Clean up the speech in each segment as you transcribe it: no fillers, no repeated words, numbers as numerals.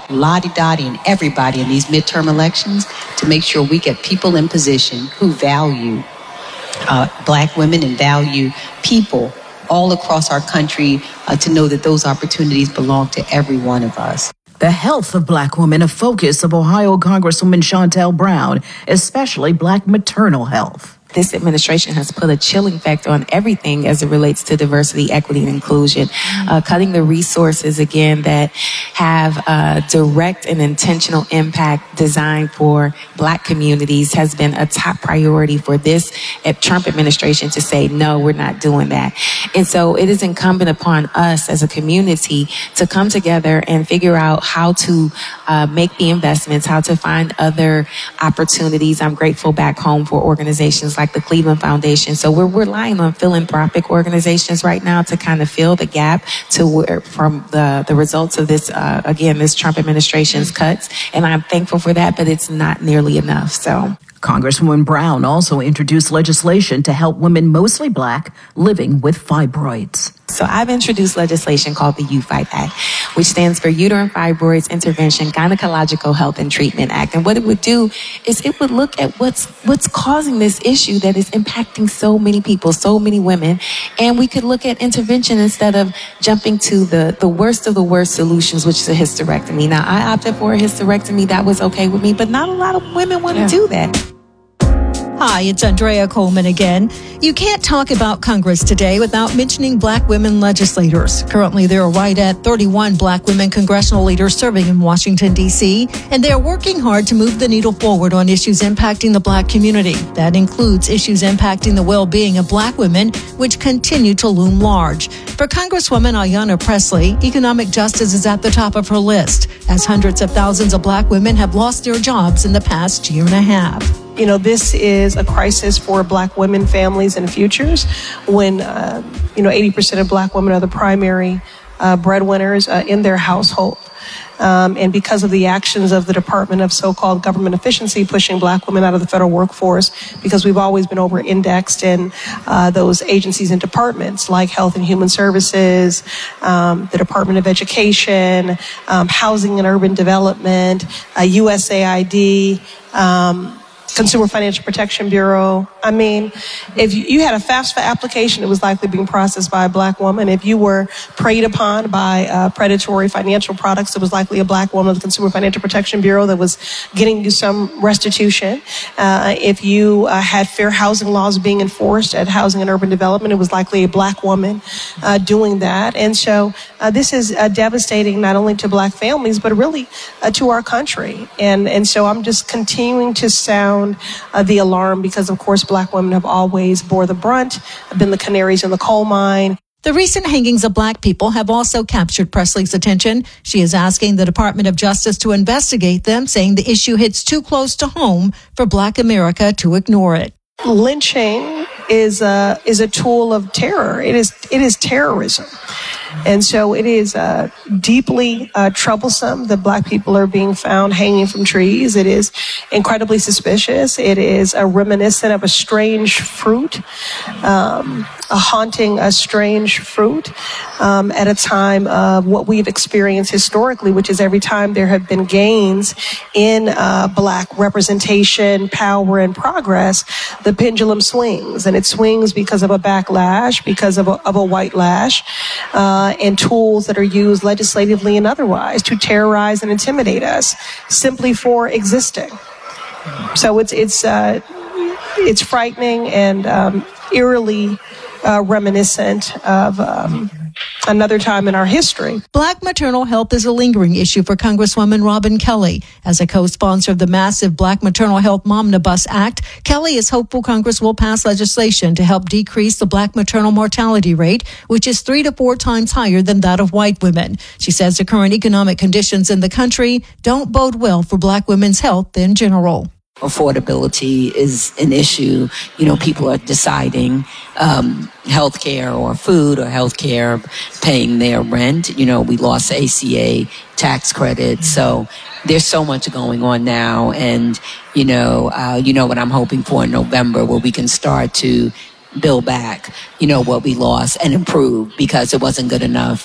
Lottie Dottie and everybody in these midterm elections to make sure we get people in position who value Black women and value people all across our country to know that those opportunities belong to every one of us. The health of Black women, a focus of Ohio Congresswoman Shontel Brown, especially Black maternal health. This administration has put a chilling factor on everything as it relates to diversity, equity, and inclusion. Cutting the resources, again, that have a direct and intentional impact designed for Black communities has been a top priority for this Trump administration to say, no, we're not doing that. And so it is incumbent upon us as a community to come together and figure out how to make the investments, how to find other opportunities. I'm grateful back home for organizations like the Cleveland Foundation. So we're relying on philanthropic organizations right now to kind of fill the gap from the results of this, again, this Trump administration's cuts. And I'm thankful for that, but it's not nearly enough. So Congresswoman Brown also introduced legislation to help women, mostly Black, living with fibroids. So I've introduced legislation called the UFITE Act, which stands for Uterine Fibroids Intervention, Gynecological Health and Treatment Act. And what it would do is it would look at what's causing this issue that is impacting so many people, so many women. And we could look at intervention instead of jumping to the worst of the worst solutions, which is a hysterectomy. Now, I opted for a hysterectomy. That was okay with me, but not a lot of women want to do that. Hi, it's Andrea Coleman again. You can't talk about Congress today without mentioning Black women legislators. Currently, there are right at 31 Black women congressional leaders serving in Washington, D.C., and they are working hard to move the needle forward on issues impacting the Black community. That includes issues impacting the well-being of Black women, which continue to loom large. For Congresswoman Ayanna Pressley, economic justice is at the top of her list, as hundreds of thousands of Black women have lost their jobs in the past year and a half. You know, this is a crisis for Black women, families, and futures when, 80% of Black women are the primary breadwinners in their household. And because of the actions of the Department of so-called government efficiency pushing Black women out of the federal workforce, because we've always been over-indexed in those agencies and departments like Health and Human Services, the Department of Education, Housing and Urban Development, USAID, Consumer Financial Protection Bureau. I mean, if you had a FAFSA application, it was likely being processed by a Black woman. If you were preyed upon by predatory financial products, it was likely a Black woman of the Consumer Financial Protection Bureau that was getting you some restitution. If you had fair housing laws being enforced at Housing and Urban Development, it was likely a Black woman doing that. And so this is devastating not only to Black families, but really to our country. And so I'm just continuing to sound the alarm because, of course, Black women have always bore the brunt, been the canaries in the coal mine. The recent hangings of Black people have also captured Pressley's attention. She is asking the Department of Justice to investigate them, saying the issue hits too close to home for Black America to ignore it. Lynching is a tool of terror. It is terrorism. And so it is deeply troublesome that Black people are being found hanging from trees. It is incredibly suspicious. It is reminiscent of a strange fruit, a haunting, a strange fruit at a time of what we've experienced historically, which is every time there have been gains in Black representation, power, and progress, the pendulum swings. And it swings because of a backlash, because of a white lash, and tools that are used legislatively and otherwise to terrorize and intimidate us simply for existing. So it's frightening and eerily reminiscent of another time in our history. Black maternal health is a lingering issue for Congresswoman Robin Kelly. As a co-sponsor of the massive Black Maternal Health Momnibus Act, Kelly is hopeful Congress will pass legislation to help decrease the Black maternal mortality rate, which is 3 to 4 times higher than that of white women. She says the current economic conditions in the country don't bode well for Black women's health in general. Affordability is an issue. You know, people are deciding healthcare or food or healthcare, paying their rent. You know, we lost ACA tax credit. So there's so much going on now. And, you know what I'm hoping for in November, where we can start to build back, what we lost and improve, because it wasn't good enough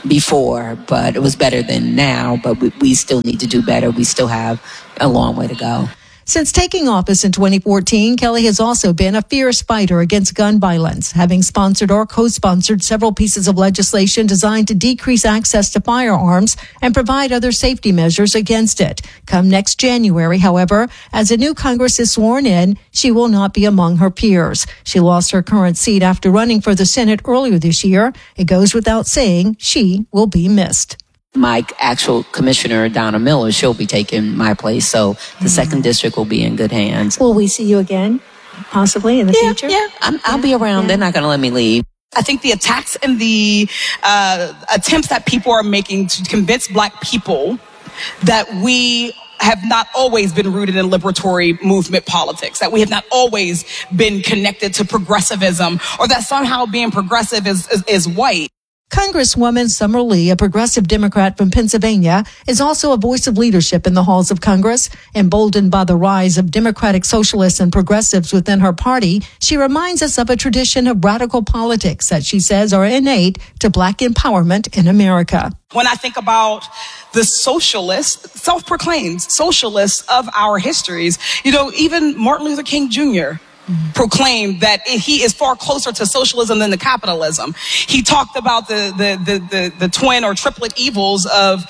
before, but it was better than now. But we still need to do better. We still have a long way to go. Since taking office in 2014, Kelly has also been a fierce fighter against gun violence, having sponsored or co-sponsored several pieces of legislation designed to decrease access to firearms and provide other safety measures against it. Come next January, however, as a new Congress is sworn in, she will not be among her peers. She lost her current seat after running for the Senate earlier this year. It goes without saying she will be missed. My actual commissioner, Donna Miller, she'll be taking my place. So the second district will be in good hands. Will we see you again, possibly in the future? Yeah, I'll be around. They're not going to let me leave. I think the attacks and the attempts that people are making to convince Black people that we have not always been rooted in liberatory movement politics, that we have not always been connected to progressivism, or that somehow being progressive is white. Congresswoman Summer Lee, a progressive Democrat from Pennsylvania, is also a voice of leadership in the halls of Congress. Emboldened by the rise of Democratic socialists and progressives within her party, she reminds us of a tradition of radical politics that she says are innate to Black empowerment in America. When I think about the socialists, self-proclaimed socialists of our histories, even Martin Luther King Jr., proclaimed that he is far closer to socialism than the capitalism. He talked about the twin or triplet evils of,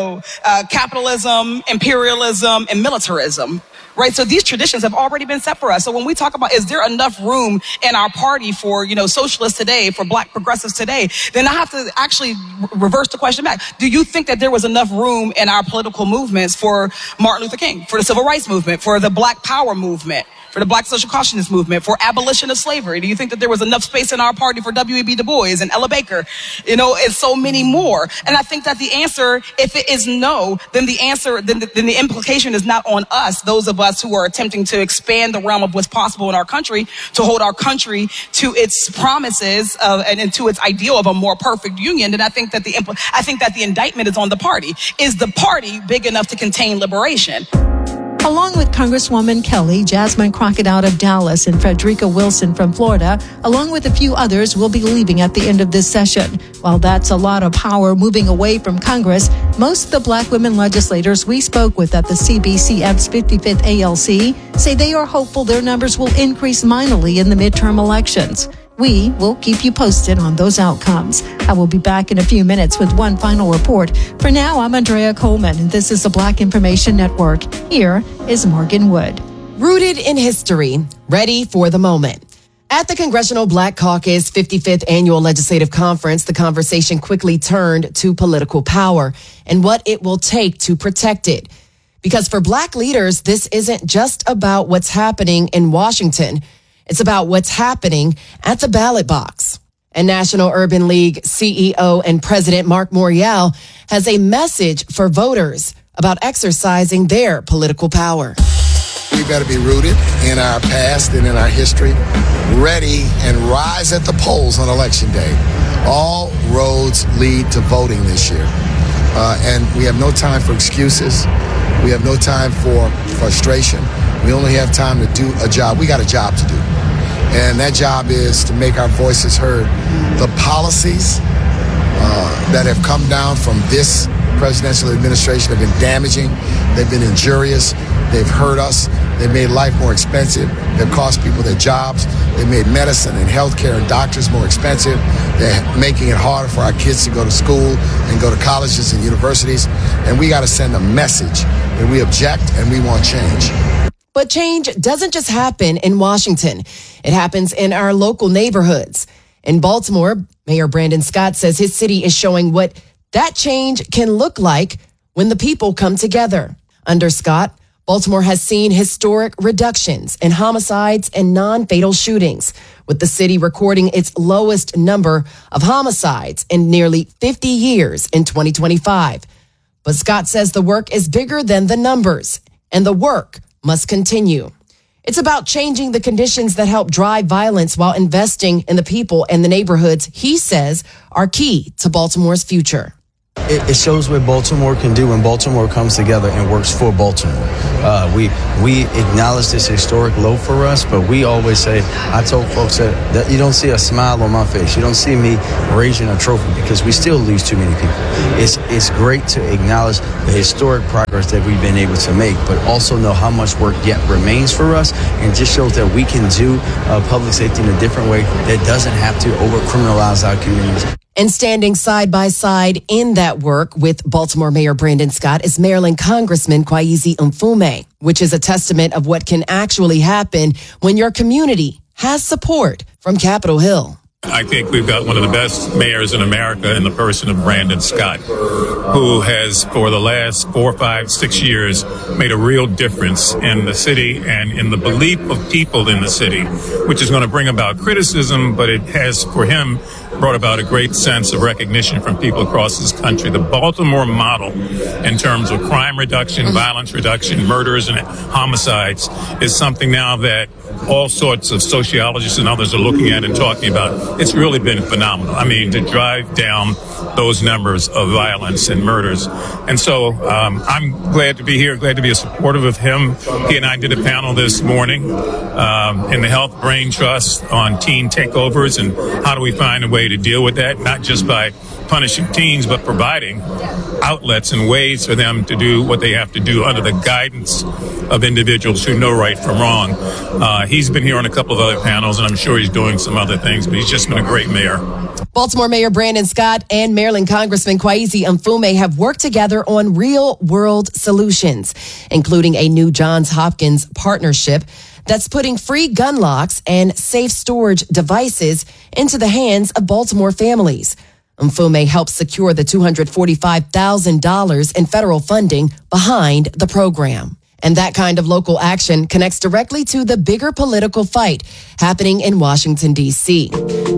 capitalism, imperialism, and militarism. Right. So these traditions have already been set for us. So when we talk about, is there enough room in our party for, socialists today, for Black progressives today, then I have to actually reverse the question back. Do you think that there was enough room in our political movements for Martin Luther King, for the Civil Rights Movement, for the Black Power movement, for the Black Social Consciousness movement, for abolition of slavery? Do you think that there was enough space in our party for W.E.B. Du Bois and Ella Baker, and so many more? And I think that the answer, if it is no, then the implication is not on us, those of us who are attempting to expand the realm of what's possible in our country, to hold our country to its promises and to its ideal of a more perfect union. And I think that the indictment is on the party. Is the party big enough to contain liberation? Along with Congresswoman Kelly, Jasmine Crockett out of Dallas, and Frederica Wilson from Florida, along with a few others, will be leaving at the end of this session. While that's a lot of power moving away from Congress, most of the Black women legislators we spoke with at the CBCF's 55th ALC say they are hopeful their numbers will increase minorly in the midterm elections. We will keep you posted on those outcomes. I will be back in a few minutes with one final report. For now, I'm Andrea Coleman, and this is the Black Information Network. Here is Morgan Wood. Rooted in history, ready for the moment. At the Congressional Black Caucus 55th Annual Legislative Conference, the conversation quickly turned to political power and what it will take to protect it. Because for Black leaders, this isn't just about what's happening in Washington. It's about what's happening at the ballot box. And National Urban League CEO and President Mark Morial has a message for voters about exercising their political power. We better be rooted in our past and in our history, ready and rise at the polls on Election Day. All roads lead to voting this year. And we have no time for excuses. We have no time for frustration. We only have time to do a job. We got a job to do. And that job is to make our voices heard. The policies that have come down from this presidential administration have been damaging. They've been injurious. They've hurt us. They've made life more expensive. They've cost people their jobs. They've made medicine and healthcare and doctors more expensive. They're making it harder for our kids to go to school and go to colleges and universities. And we got to send a message that we object and we want change. But change doesn't just happen in Washington. It happens in our local neighborhoods. In Baltimore, Mayor Brandon Scott says his city is showing what that change can look like when the people come together. Under Scott, Baltimore has seen historic reductions in homicides and non-fatal shootings, with the city recording its lowest number of homicides in nearly 50 years in 2025. But Scott says the work is bigger than the numbers, and the work must continue. It's about changing the conditions that help drive violence while investing in the people and the neighborhoods he says are key to Baltimore's future. It shows what Baltimore can do when Baltimore comes together and works for Baltimore. We acknowledge this historic low for us, but we always say, I told folks that you don't see a smile on my face. You don't see me raising a trophy because we still lose too many people. It's great to acknowledge the historic progress that we've been able to make, but also know how much work yet remains for us, and just shows that we can do public safety in a different way that doesn't have to over-criminalize our communities. And standing side by side in that work with Baltimore Mayor Brandon Scott is Maryland Congressman Kweisi Mfume, which is a testament of what can actually happen when your community has support from Capitol Hill. I think we've got one of the best mayors in America in the person of Brandon Scott, who has, for the last 4, 5, 6 years, made a real difference in the city and in the belief of people in the city, which is going to bring about criticism, but it has, for him, brought about a great sense of recognition from people across this country. The Baltimore model in terms of crime reduction, violence reduction, murders and homicides is something now that all sorts of sociologists and others are looking at and talking about. It's really been phenomenal. I mean, to drive down those numbers of violence and murders. And so I'm glad to be here, glad to be a supportive of him. He and I did a panel this morning in the Health Brain Trust on teen takeovers and how do we find a way to deal with that, not just by punishing teens, but providing outlets and ways for them to do what they have to do under the guidance of individuals who know right from wrong. He's been here on a couple of other panels, and I'm sure he's doing some other things, but he's just been a great mayor. Baltimore Mayor Brandon Scott and Maryland Congressman Kweisi Mfume have worked together on real-world solutions, including a new Johns Hopkins partnership that's putting free gun locks and safe storage devices into the hands of Baltimore families. Mfume helped secure the $245,000 in federal funding behind the program. And that kind of local action connects directly to the bigger political fight happening in Washington, D.C.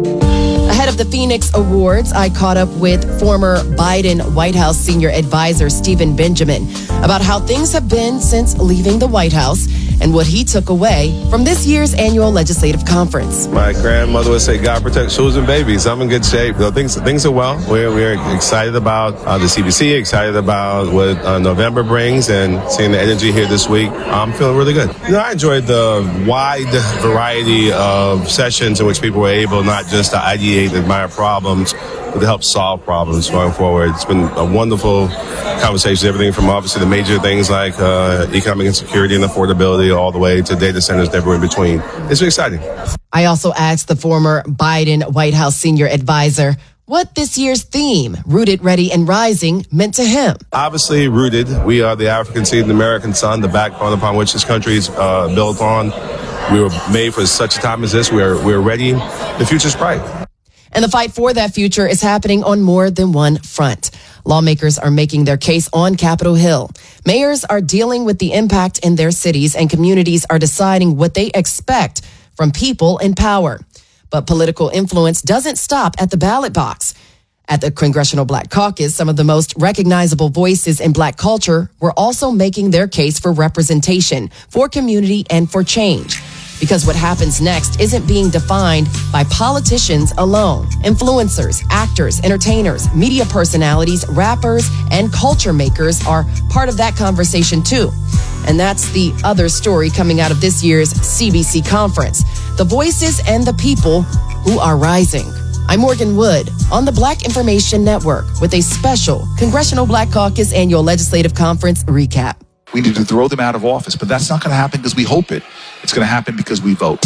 Ahead of the Phoenix Awards, I caught up with former Biden White House senior advisor Stephen Benjamin about how things have been since leaving the White House and what he took away from this year's annual legislative conference. My grandmother would say, God protects children and babies. I'm in good shape. Things are well. We're excited about the CBC, excited about what November brings, and seeing the energy here this week. I'm feeling really good. I enjoyed the wide variety of sessions in which people were able not just to ideate and admire problems, but to help solve problems going forward. It's been a wonderful conversation, everything from obviously the major things like economic insecurity and affordability all the way to data centers and everywhere in between. It's been exciting. I also asked the former Biden White House senior advisor what this year's theme, Rooted, Ready, and Rising, meant to him. Obviously, rooted. We are the African seed and the American sun, the backbone upon which this country is built on. We were made for such a time as this. We're ready. The future's bright. And the fight for that future is happening on more than one front. Lawmakers are making their case on Capitol Hill. Mayors are dealing with the impact in their cities, and communities are deciding what they expect from people in power. But political influence doesn't stop at the ballot box. At the Congressional Black Caucus, some of the most recognizable voices in Black culture were also making their case for representation, for community, and for change. Because what happens next isn't being defined by politicians alone. Influencers, actors, entertainers, media personalities, rappers, and culture makers are part of that conversation too. And that's the other story coming out of this year's CBC conference. The voices and the people who are rising. I'm Morgan Wood on the Black Information Network with a special Congressional Black Caucus Annual Legislative Conference recap. We need to throw them out of office, but that's not going to happen because we hope it. It's going to happen because we vote.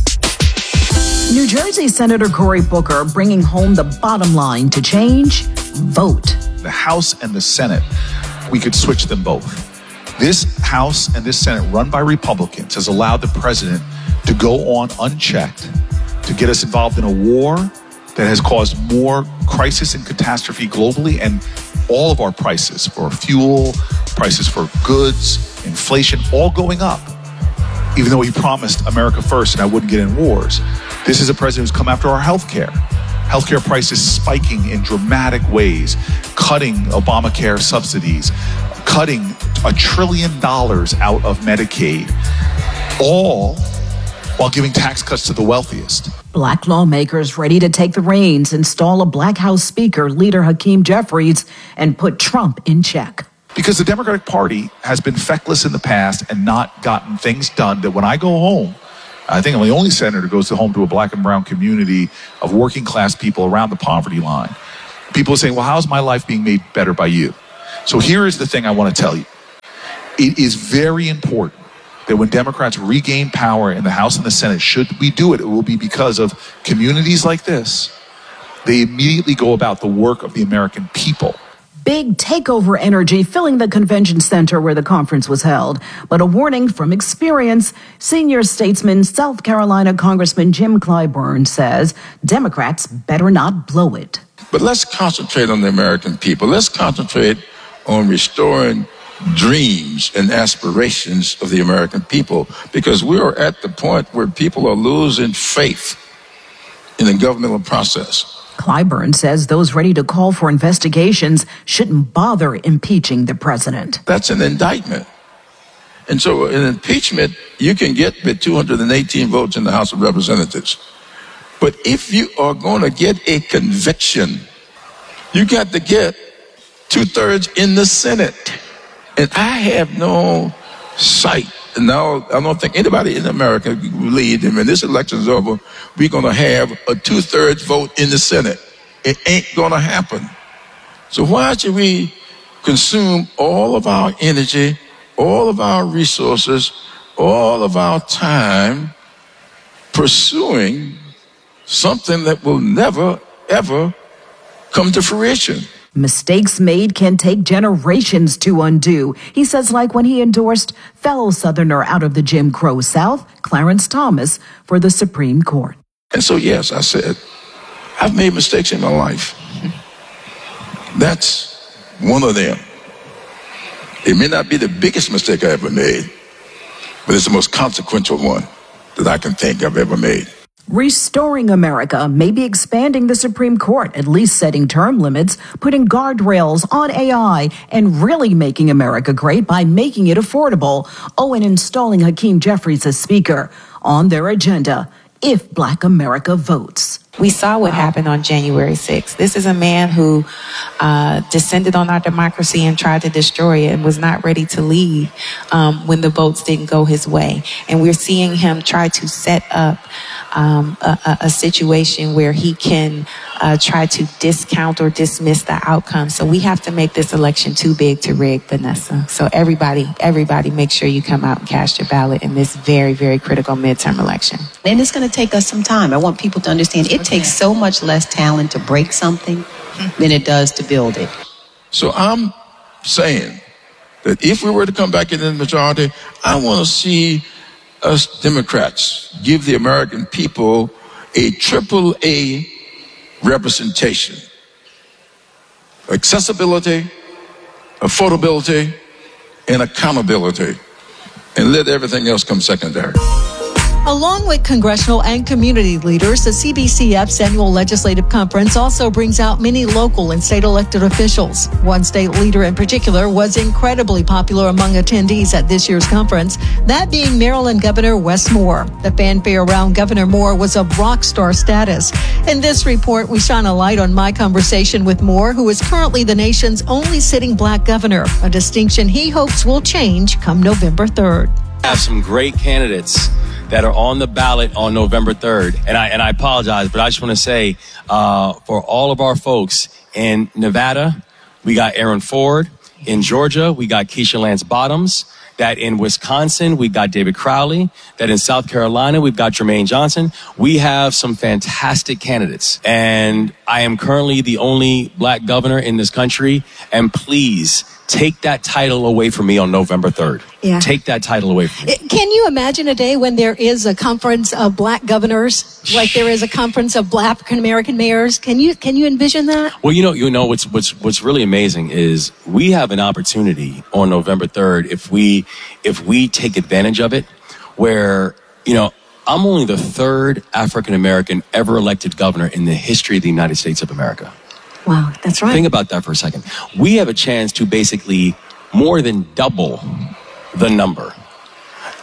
New Jersey Senator Cory Booker bringing home the bottom line to change, vote. The House and the Senate, we could switch them both. This House and this Senate run by Republicans has allowed the president to go on unchecked, to get us involved in a war that has caused more crisis and catastrophe globally, and all of our prices for fuel, prices for goods, inflation, all going up. Even though he promised America first and I wouldn't get in wars. This is a president who's come after our health care. Healthcare prices spiking in dramatic ways, cutting Obamacare subsidies, cutting $1 trillion out of Medicaid, all while giving tax cuts to the wealthiest. Black lawmakers ready to take the reins, install a Black House Speaker, Leader Hakeem Jeffries, and put Trump in check. Because the Democratic Party has been feckless in the past and not gotten things done that when I go home, I think I'm the only senator who goes home to a black and brown community of working class people around the poverty line. People are saying, well, how's my life being made better by you? So here is the thing I want to tell you. It is very important that when Democrats regain power in the House and the Senate, should we do it, it will be because of communities like this. They immediately go about the work of the American people. Big takeover energy filling the convention center where the conference was held. But a warning from experience, senior statesman South Carolina Congressman Jim Clyburn says Democrats better not blow it. But let's concentrate on the American people. Let's concentrate on restoring dreams and aspirations of the American people, because we are at the point where people are losing faith in the governmental process. Clyburn says those ready to call for investigations shouldn't bother impeaching the president. That's an indictment. And so in impeachment, you can get the 218 votes in the House of Representatives. But if you are going to get a conviction, you got to get 2/3 in the Senate. And I have no sight. Now, I don't think anybody in America believes that when this election is over, we're going to have a 2/3 vote in the Senate. It ain't going to happen. So why should we consume all of our energy, all of our resources, all of our time pursuing something that will never, ever come to fruition? Mistakes made can take generations to undo. He says, like when he endorsed fellow Southerner out of the Jim Crow South, Clarence Thomas, for the Supreme Court. And so, yes, I said, I've made mistakes in my life. That's one of them. It may not be the biggest mistake I ever made, but it's the most consequential one that I can think I've ever made. Restoring America, maybe expanding the Supreme Court, at least setting term limits, putting guardrails on AI, and really making America great by making it affordable. Oh, and installing Hakeem Jeffries as Speaker on their agenda if Black America votes. We saw what happened on January 6th. This is a man who descended on our democracy and tried to destroy it and was not ready to leave when the votes didn't go his way. And we're seeing him try to set up a situation where he can try to discount or dismiss the outcome. So we have to make this election too big to rig, Vanessa. So everybody make sure you come out and cast your ballot in this very, very critical midterm election. And it's going to take us some time. I want people to understand it takes so much less talent to break something than it does to build it. So I'm saying that if we were to come back in the majority, I want to see us Democrats give the American people a AAA representation. Accessibility, affordability, and accountability. And let everything else come secondary. Along with congressional and community leaders, the CBCF's annual legislative conference also brings out many local and state elected officials. One state leader in particular was incredibly popular among attendees at this year's conference, that being Maryland Governor Wes Moore. The fanfare around Governor Moore was of rock star status. In this report, we shine a light on my conversation with Moore, who is currently the nation's only sitting Black governor, a distinction he hopes will change come November 3rd. I have some great candidates that are on the ballot on November 3rd. And I apologize, but I just want to say, for all of our folks in Nevada, we got Aaron Ford. In Georgia, we got Keisha Lance Bottoms. That in Wisconsin, we got David Crowley. That in South Carolina, we've got Jermaine Johnson. We have some fantastic candidates. And I am currently the only Black governor in this country. And please take that title away from me on November 3rd. Yeah. Take that title away from me. Can you imagine a day when there is a conference of Black governors, like there is a conference of Black African American mayors? Can you envision that? Well, you know what's really amazing is we have an opportunity on November 3rd if we take advantage of it, where I'm only the third African American ever elected governor in the history of the United States of America. Wow, that's right. Think about that for a second. We have a chance to basically more than double the number.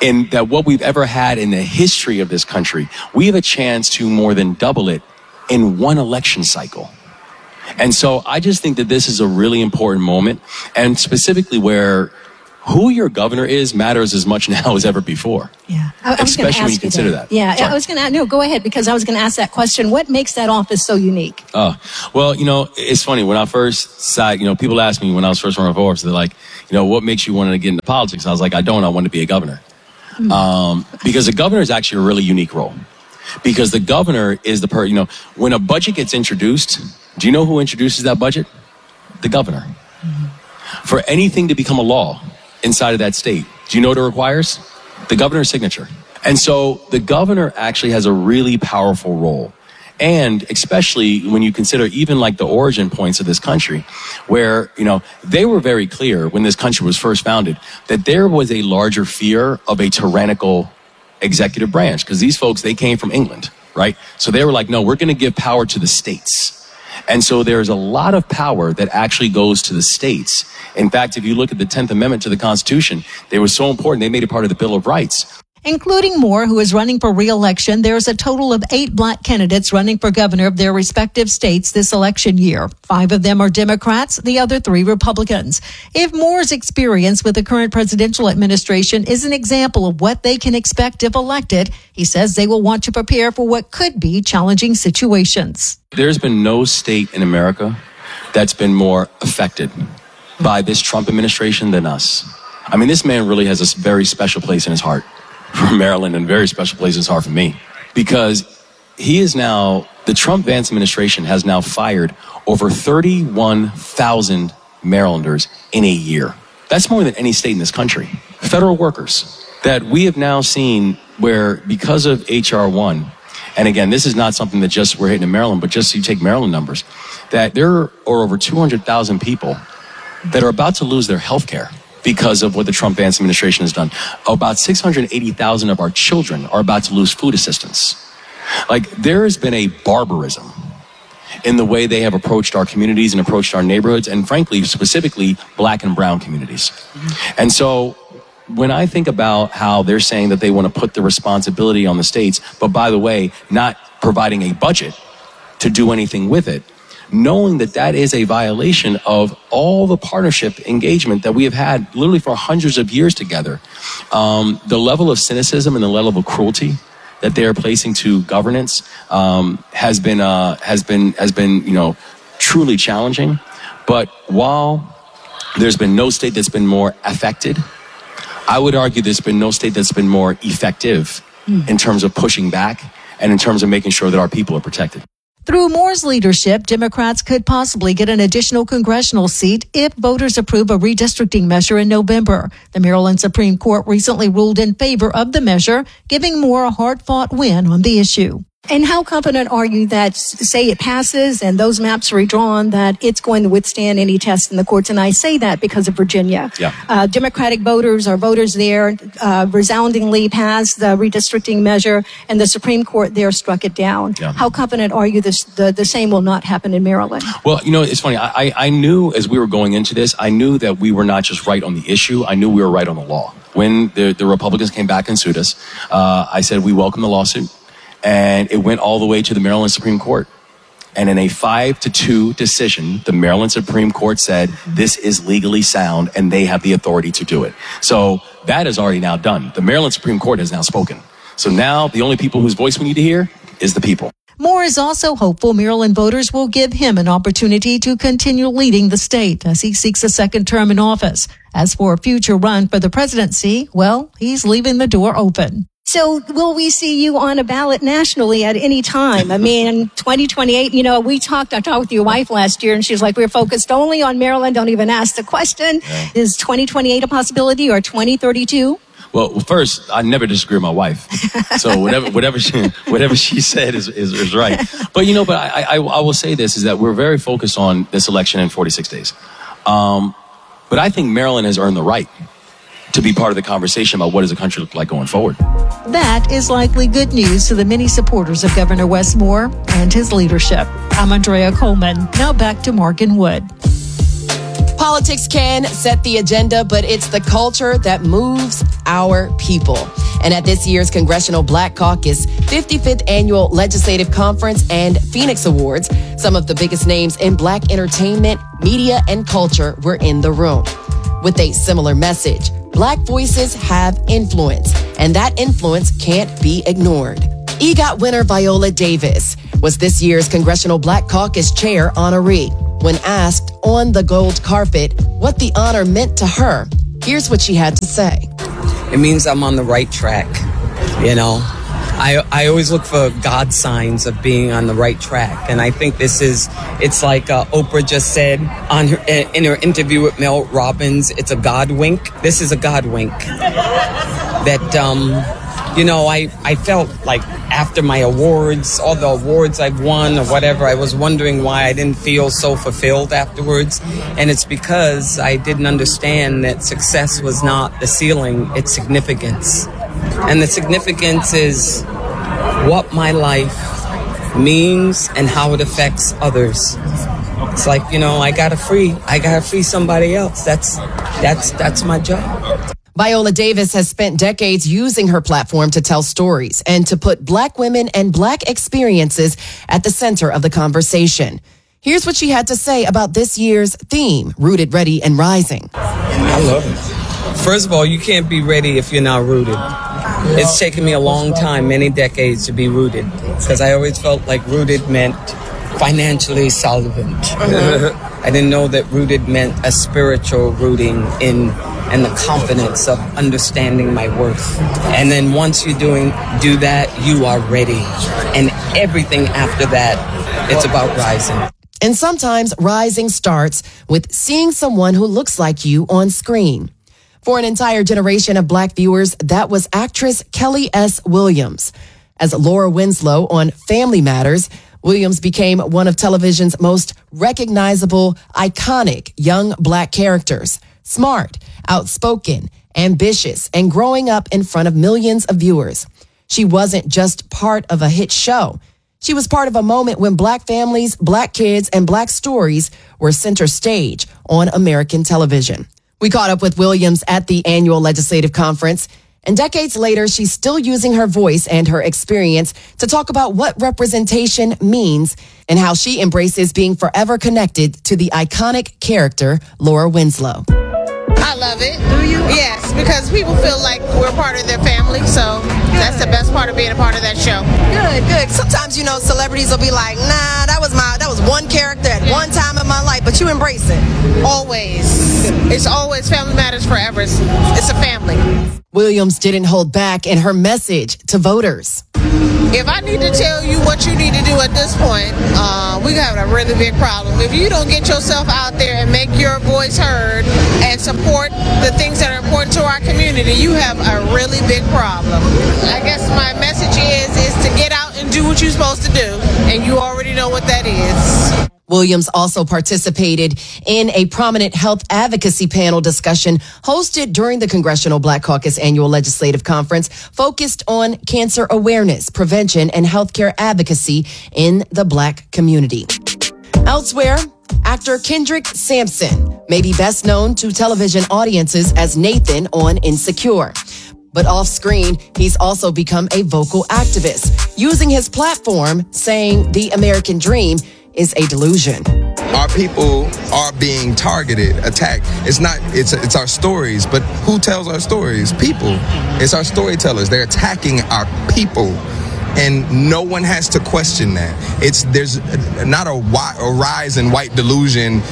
in that what we've ever had in the history of this country, we have a chance to more than double it in one election cycle. And so I just think that this is a really important moment, and specifically where who your governor is matters as much now as ever before. Yeah. I was Especially when you consider that. Yeah, Sorry. I was going to, no, go ahead, because I was going to ask that question. What makes that office so unique? Well, it's funny. When I first started, people ask me when I was first running for office, they're like, what makes you want to get into politics? I was like, I want to be a governor. Because the governor is actually a really unique role. Because the governor is the when a budget gets introduced, do you know who introduces that budget? The governor. For anything to become a law inside of that state, do you know what it requires? The governor's signature. And so the governor actually has a really powerful role. And especially when you consider even like the origin points of this country, where, they were very clear when this country was first founded that there was a larger fear of a tyrannical executive branch, because these folks, they came from England, right? So they were like, no, we're going to give power to the states. And so there's a lot of power that actually goes to the states. In fact, if you look at the 10th Amendment to the Constitution, they were so important, they made it part of the Bill of Rights. Including Moore, who is running for re-election, there's a total of 8 black candidates running for governor of their respective states this election year. 5 of them are Democrats, the other 3 Republicans. If Moore's experience with the current presidential administration is an example of what they can expect if elected, he says they will want to prepare for what could be challenging situations. There's been no state in America that's been more affected by this Trump administration than us. I mean, this man really has a very special place in his heart for Maryland, and very special place in his heart for me, because he is now, the Trump-Vance administration has now fired over 31,000 Marylanders in a year. That's more than any state in this country. Federal workers that we have now seen where, because of H.R. 1, and again, this is not something that just we're hitting in Maryland, but just so you take Maryland numbers, that there are over 200,000 people that are about to lose their health care because of what the Trump-Vance administration has done. About 680,000 of our children are about to lose food assistance. Like, there has been a barbarism in the way they have approached our communities and approached our neighborhoods, and frankly, specifically, black and brown communities. And so when I think about how they're saying that they want to put the responsibility on the states, but by the way, not providing a budget to do anything with it, knowing that that is a violation of all the partnership engagement that we have had literally for hundreds of years together. The level of cynicism and the level of cruelty that they are placing to governance has been truly challenging. But while there's been no state that's been more affected, I would argue there's been no state that's been more effective in terms of pushing back and in terms of making sure that our people are protected. Through Moore's leadership, Democrats could possibly get an additional congressional seat if voters approve a redistricting measure in November. The Maryland Supreme Court recently ruled in favor of the measure, giving Moore a hard-fought win on the issue. And how confident are you that, say it passes and those maps are redrawn, that it's going to withstand any test in the courts? And I say that because of Virginia. Yeah. Democratic voters or voters there resoundingly passed the redistricting measure, and the Supreme Court there struck it down. Yeah. How confident are you the same will not happen in Maryland? Well, it's funny. I knew as we were going into this, I knew that we were not just right on the issue. I knew we were right on the law. When the Republicans came back and sued us, I said we welcome the lawsuit. And it went all the way to the Maryland Supreme Court. And in a 5-2 decision, the Maryland Supreme Court said this is legally sound and they have the authority to do it. So that is already now done. The Maryland Supreme Court has now spoken. So now the only people whose voice we need to hear is the people. Moore is also hopeful Maryland voters will give him an opportunity to continue leading the state as he seeks a second term in office. As for a future run for the presidency, well, he's leaving the door open. So will we see you on a ballot nationally at any time? I mean, 2028, I talked with your wife last year and she's like, we're focused only on Maryland. Don't even ask the question. Yeah. Is 2028 a possibility or 2032? Well, first, I never disagree with my wife. So whatever she said is right. But I will say this is that we're very focused on this election in 46 days. But I think Maryland has earned the right to be part of the conversation about what does the country look like going forward. That is likely good news to the many supporters of Governor Wes Moore and his leadership. I'm Andrea Coleman. Now back to Morgan Wood. Politics can set the agenda, but it's the culture that moves our people. And at this year's Congressional Black Caucus 55th Annual Legislative Conference and Phoenix Awards, some of the biggest names in Black entertainment, media, and culture were in the room. With a similar message, Black voices have influence, and that influence can't be ignored. EGOT winner Viola Davis was this year's Congressional Black Caucus chair honoree. When asked on the gold carpet what the honor meant to her, here's what she had to say. It means I'm on the right track. You know, I always look for God signs of being on the right track. And I think it's like Oprah just said in her interview with Mel Robbins, it's a God wink. This is a God wink. That, you know, I felt like after my awards, all the awards I've won or whatever, I was wondering why I didn't feel so fulfilled afterwards. And it's because I didn't understand that success was not the ceiling, it's significance. And the significance is what my life means and how it affects others. It's like, you know, I gotta free somebody else. That's my job. Viola Davis has spent decades using her platform to tell stories and to put Black women and Black experiences at the center of the conversation. Here's what she had to say about this year's theme, Rooted, Ready, and Rising. I love it. First of all, you can't be ready if you're not rooted. It's taken me a long time, many decades, to be rooted, because I always felt like rooted meant financially solvent. I didn't know that rooted meant a spiritual rooting in and the confidence of understanding my worth. And then once you do that, you are ready. And everything after that, it's about rising. And sometimes rising starts with seeing someone who looks like you on screen. For an entire generation of Black viewers, that was actress Kelly S. Williams. As Laura Winslow on Family Matters, Williams became one of television's most recognizable, iconic young Black characters. Smart, outspoken, ambitious, and growing up in front of millions of viewers. She wasn't just part of a hit show. She was part of a moment when Black families, Black kids, and Black stories were center stage on American television. We caught up with Williams at the annual legislative conference, and decades later, she's still using her voice and her experience to talk about what representation means and how she embraces being forever connected to the iconic character, Laura Winslow. I love it. Do you? Yes, because people feel like we're part of their family, so that's the best part of being a part of that show. Good. Sometimes, you know, celebrities will be like, nah, that was one character at one time in my life, but you embrace it. Always. It's always Family Matters forever. It's a family. Williams didn't hold back in her message to voters. If I need to tell you what you need to do at this point, we have a really big problem. If you don't get yourself out there and make your voice heard and support the things that are important to our community, you have a really big problem. I guess my message is to get out and do what you're supposed to do, and you already know what that is. Williams also participated in a prominent health advocacy panel discussion hosted during the Congressional Black Caucus Annual Legislative Conference, focused on cancer awareness, prevention, and healthcare advocacy in the Black community. Elsewhere, actor Kendrick Sampson may be best known to television audiences as Nathan on Insecure. But off-screen, he's also become a vocal activist, using his platform saying the American dream is a delusion. Our people are being targeted, attacked. It's our stories, but who tells our stories? People. It's our storytellers. They're attacking our people, and no one has to question that. There's not a rise in white delusion,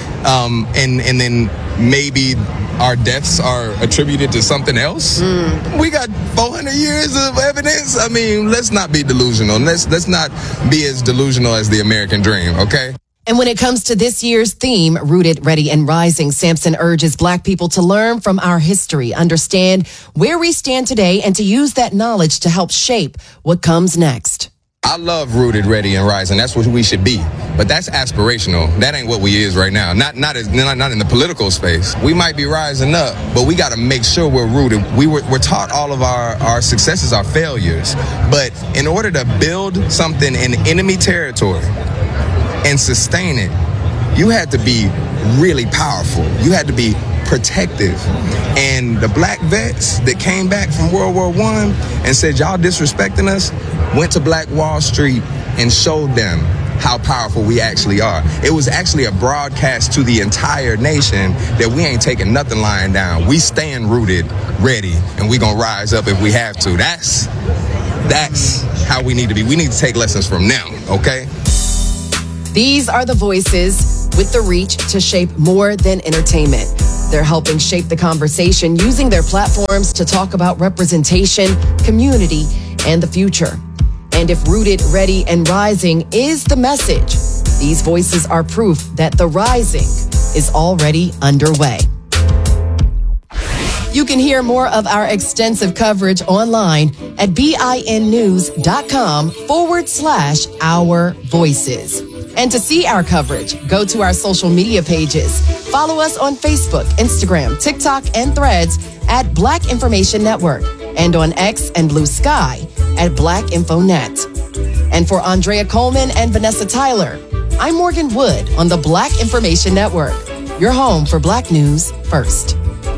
and then maybe our deaths are attributed to something else. We got 400 years of evidence. I mean, let's not be delusional. Let's not be as delusional as the American dream, okay? And when it comes to this year's theme, Rooted, Ready, and Rising, Sampson urges Black people to learn from our history, understand where we stand today, and to use that knowledge to help shape what comes next. I love Rooted, Ready, and Rising. That's what we should be. But that's aspirational. That ain't what we is right now. Not in the political space. We might be rising up, but we got to make sure we're rooted. We're taught all of our successes are failures. But in order to build something in enemy territory and sustain it, you had to be really powerful. You had to be protective. And the black vets that came back from World War I and said, y'all disrespecting us, went to Black Wall Street and showed them how powerful we actually are. It was actually a broadcast to the entire nation that we ain't taking nothing lying down. We stand rooted, ready, and we gonna rise up if we have to. That's how we need to be. We need to take lessons from them, okay? These are the voices with the reach to shape more than entertainment. They're helping shape the conversation using their platforms to talk about representation, community, and the future. And if rooted, ready, and rising is the message, these voices are proof that the rising is already underway. You can hear more of our extensive coverage online at binnews.com/our voices. And to see our coverage, go to our social media pages. Follow us on Facebook, Instagram, TikTok, and Threads at Black Information Network, and on X and Blue Sky at Black InfoNet. And for Andrea Coleman and Vanessa Tyler, I'm Morgan Wood on the Black Information Network, your home for Black news first.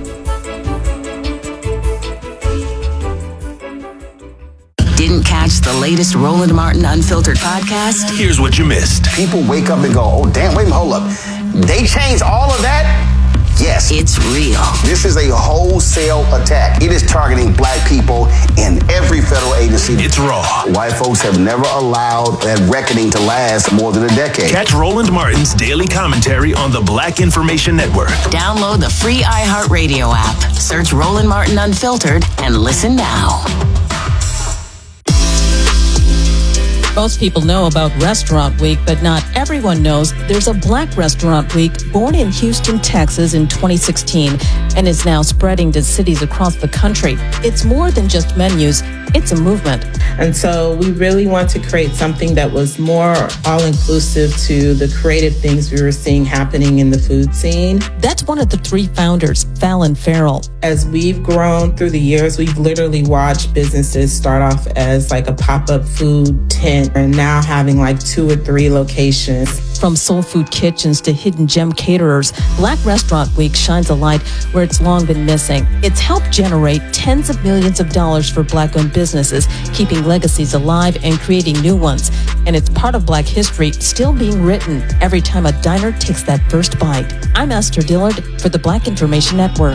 Didn't catch the latest Roland Martin Unfiltered podcast? Here's what you missed. People wake up and go, oh, damn, wait, hold up. They changed all of that? Yes. It's real. This is a wholesale attack. It is targeting black people in every federal agency. It's raw. White folks have never allowed that reckoning to last more than a decade. Catch Roland Martin's daily commentary on the Black Information Network. Download the free iHeartRadio app. Search Roland Martin Unfiltered and listen now. Most people know about Restaurant Week, but not everyone knows there's a Black Restaurant Week born in Houston, Texas in 2016 and is now spreading to cities across the country. It's more than just menus. It's a movement. And so we really want to create something that was more all-inclusive to the creative things we were seeing happening in the food scene. That's one of the three founders, Fallon Farrell. As we've grown through the years, we've literally watched businesses start off as like a pop-up food tent and now having like 2 or 3 locations. From soul food kitchens to hidden gem caterers, Black Restaurant Week shines a light where it's long been missing. It's helped generate tens of millions of dollars for Black-owned businesses, keeping legacies alive and creating new ones. And it's part of Black history still being written every time a diner takes that first bite. I'm Esther Dillard for the Black Information Network.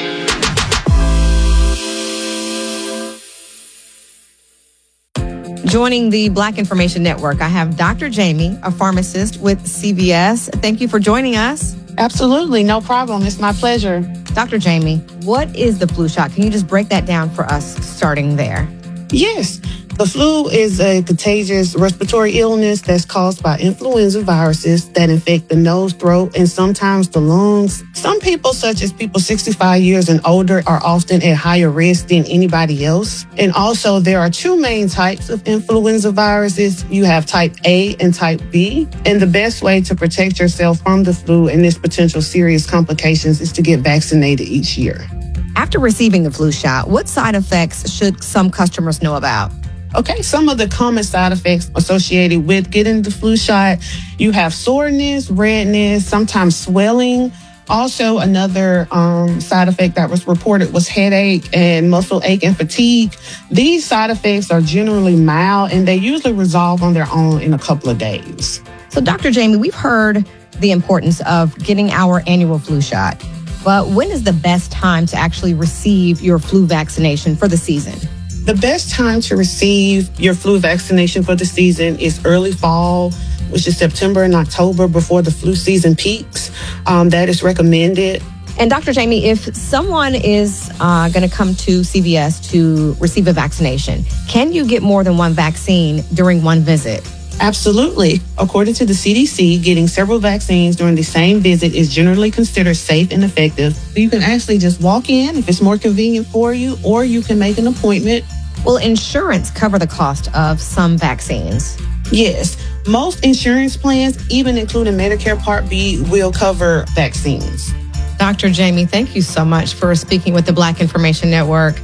Joining the Black Information Network, I have Dr. Jamie, a pharmacist with CVS. Thank you for joining us. Absolutely, no problem. It's my pleasure. Dr. Jamie, what is the flu shot? Can you just break that down for us starting there? Yes. The flu is a contagious respiratory illness that's caused by influenza viruses that infect the nose, throat, and sometimes the lungs. Some people, such as people 65 years and older, are often at higher risk than anybody else. And also, there are 2 main types of influenza viruses. You have type A and type B. And the best way to protect yourself from the flu and its potential serious complications is to get vaccinated each year. After receiving the flu shot, what side effects should some customers know about? Okay, some of the common side effects associated with getting the flu shot, you have soreness, redness, sometimes swelling. Also, another side effect that was reported was headache and muscle ache and fatigue. These side effects are generally mild and they usually resolve on their own in a couple of days. So, Dr. Jamie, we've heard the importance of getting our annual flu shot. But when is the best time to actually receive your flu vaccination for the season? The best time to receive your flu vaccination for the season is early fall, which is September and October before the flu season peaks. That is recommended. And Dr. Jamie, if someone is going to come to CVS to receive a vaccination, can you get more than one vaccine during one visit? Absolutely. According to the CDC, getting several vaccines during the same visit is generally considered safe and effective. You can actually just walk in if it's more convenient for you, or you can make an appointment. Will insurance cover the cost of some vaccines? Yes. Most insurance plans, even including Medicare Part B, will cover vaccines. Dr. Jamie, thank you so much for speaking with the Black Information Network.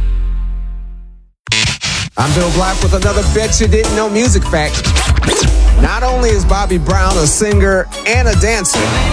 I'm Bill Black with another Bet You Didn't Know music fact. Not only is Bobby Brown a singer and a dancer,